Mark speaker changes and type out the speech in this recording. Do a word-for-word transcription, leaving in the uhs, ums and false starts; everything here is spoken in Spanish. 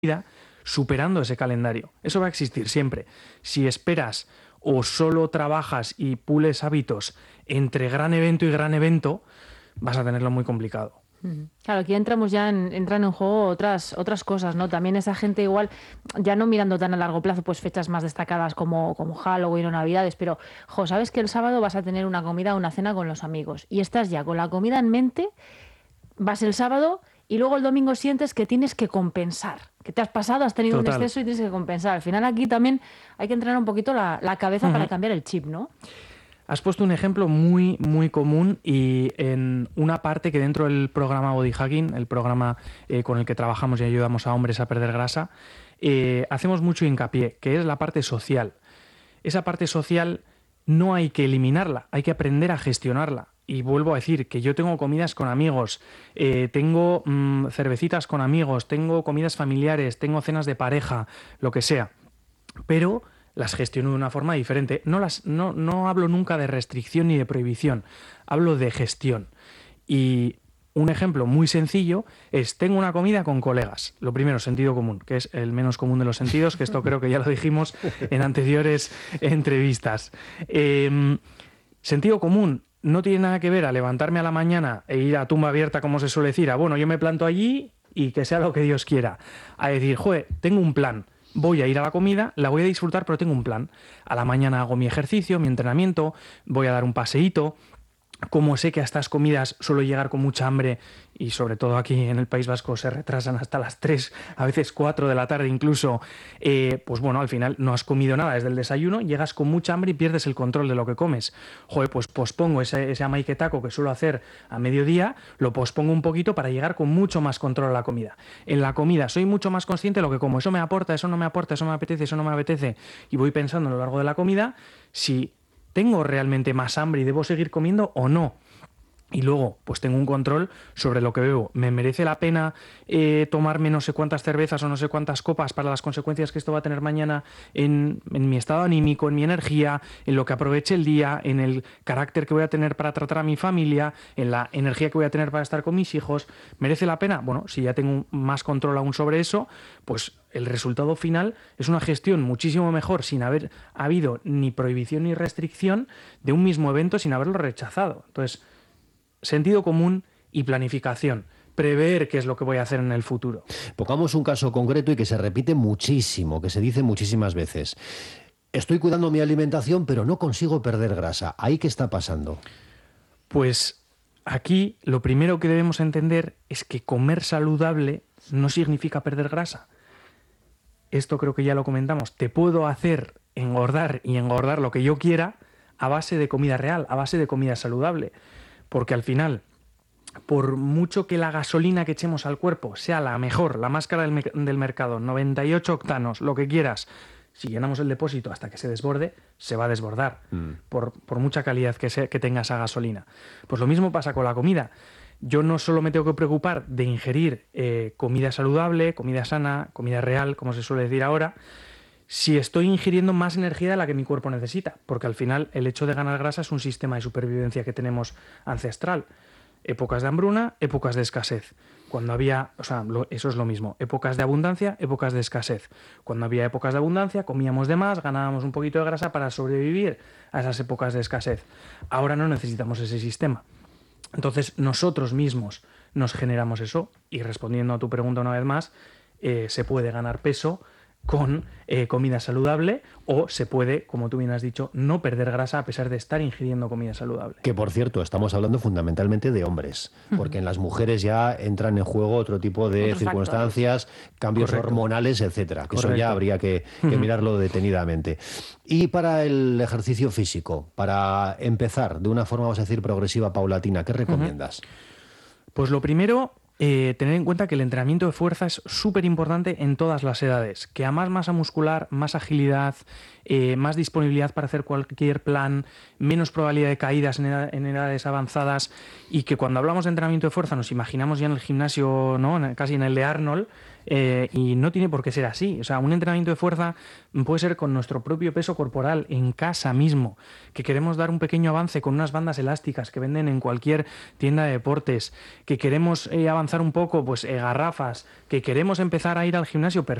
Speaker 1: superando ese calendario. Eso va a existir siempre. Si esperas o solo trabajas y pules hábitos entre gran evento y gran evento, vas a tenerlo muy complicado.
Speaker 2: Claro, aquí entramos ya en, entran en juego otras otras cosas, ¿no? También esa gente igual, ya no mirando tan a largo plazo, pues fechas más destacadas como, como Halloween o Navidades, pero, jo, sabes que el sábado vas a tener una comida o una cena con los amigos y estás ya con la comida en mente, vas el sábado y luego el domingo sientes que tienes que compensar, que te has pasado, has tenido
Speaker 1: Total.
Speaker 2: un exceso y tienes que compensar. Al final aquí también hay que entrenar un poquito la, la cabeza uh-huh. para cambiar el chip, ¿no?
Speaker 1: Has puesto un ejemplo muy, muy común y en una parte que dentro del programa Body Hacking, el programa eh, con el que trabajamos y ayudamos a hombres a perder grasa, eh, hacemos mucho hincapié, que es la parte social. Esa parte social no hay que eliminarla, hay que aprender a gestionarla. Y vuelvo a decir que yo tengo comidas con amigos, eh, tengo mmm, cervecitas con amigos, tengo comidas familiares, tengo cenas de pareja, lo que sea. Pero las gestiono de una forma diferente. No, las, no, no hablo nunca de restricción ni de prohibición, hablo de gestión. Y un ejemplo muy sencillo es, tengo una comida con colegas. Lo primero, sentido común, que es el menos común de los sentidos, que esto creo que ya lo dijimos en anteriores entrevistas. Eh, sentido común no tiene nada que ver a levantarme a la mañana e ir a tumba abierta, como se suele decir, a bueno, yo me planto allí y que sea lo que Dios quiera. A decir, joder, tengo un plan. Voy a ir a la comida, la voy a disfrutar, pero tengo un plan. A la mañana hago mi ejercicio, mi entrenamiento, voy a dar un paseíto. Como sé que a estas comidas suelo llegar con mucha hambre y sobre todo aquí en el País Vasco se retrasan hasta las tres, a veces cuatro de la tarde incluso, eh, pues bueno, al final no has comido nada desde el desayuno, llegas con mucha hambre y pierdes el control de lo que comes. Joder, pues pospongo ese, ese amaiketaco que suelo hacer a mediodía, lo pospongo un poquito para llegar con mucho más control a la comida. En la comida soy mucho más consciente de lo que como, eso me aporta, eso no me aporta, eso me apetece, eso no me apetece, y voy pensando a lo largo de la comida si ¿tengo realmente más hambre y debo seguir comiendo o no? Y luego, pues tengo un control sobre lo que bebo. ¿Me merece la pena eh, tomarme no sé cuántas cervezas o no sé cuántas copas para las consecuencias que esto va a tener mañana en, en mi estado anímico, en mi energía, en lo que aproveche el día, en el carácter que voy a tener para tratar a mi familia, en la energía que voy a tener para estar con mis hijos? ¿Merece la pena? Bueno, si ya tengo más control aún sobre eso, pues el resultado final es una gestión muchísimo mejor sin haber habido ni prohibición ni restricción de un mismo evento sin haberlo rechazado. Entonces, sentido común y planificación. Prever qué es lo que voy a hacer en el futuro.
Speaker 3: Pongamos un caso concreto y que se repite muchísimo, que se dice muchísimas veces. Estoy cuidando mi alimentación, pero no consigo perder grasa. ¿Ahí qué está pasando?
Speaker 1: Pues aquí lo primero que debemos entender es que comer saludable no significa perder grasa. Esto creo que ya lo comentamos. Te puedo hacer engordar y engordar lo que yo quiera a base de comida real, a base de comida saludable. Porque al final, por mucho que la gasolina que echemos al cuerpo sea la mejor, la más cara del, me- del mercado, noventa y ocho octanos, lo que quieras, si llenamos el depósito hasta que se desborde, se va a desbordar, mm. por, por mucha calidad que, se, que tenga esa gasolina. Pues lo mismo pasa con la comida. Yo no solo me tengo que preocupar de ingerir eh, comida saludable, comida sana, comida real, como se suele decir ahora, si estoy ingiriendo más energía de la que mi cuerpo necesita, porque al final el hecho de ganar grasa es un sistema de supervivencia que tenemos ancestral. Épocas de hambruna, épocas de escasez. Cuando había, o sea, lo, eso es lo mismo, épocas de abundancia, épocas de escasez. Cuando había épocas de abundancia, comíamos de más, ganábamos un poquito de grasa para sobrevivir a esas épocas de escasez. Ahora no necesitamos ese sistema. Entonces nosotros mismos nos generamos eso y respondiendo a tu pregunta una vez más, eh, se puede ganar peso con eh, comida saludable o se puede, como tú bien has dicho, no perder grasa a pesar de estar ingiriendo comida saludable.
Speaker 3: Que por cierto, estamos hablando fundamentalmente de hombres, porque en las mujeres ya entran en juego otro tipo de Otros circunstancias, factores. Cambios Correcto. hormonales, etcétera, que Correcto. eso ya habría que, que mirarlo detenidamente. Y para el ejercicio físico, para empezar de una forma, vamos a decir, progresiva, paulatina, ¿qué recomiendas?
Speaker 1: Pues lo primero, Eh, tener en cuenta que el entrenamiento de fuerza es súper importante en todas las edades, que a más masa muscular, más agilidad, eh, más disponibilidad para hacer cualquier plan, menos probabilidad de caídas en, edad, en edades avanzadas, y que cuando hablamos de entrenamiento de fuerza nos imaginamos ya en el gimnasio, ¿no? Casi en el de Arnold, Eh, y no tiene por qué ser así. O sea, un entrenamiento de fuerza puede ser con nuestro propio peso corporal, en casa mismo, que queremos dar un pequeño avance con unas bandas elásticas que venden en cualquier tienda de deportes, que queremos eh, avanzar un poco, pues eh, garrafas, que queremos empezar a ir al gimnasio, perfecto.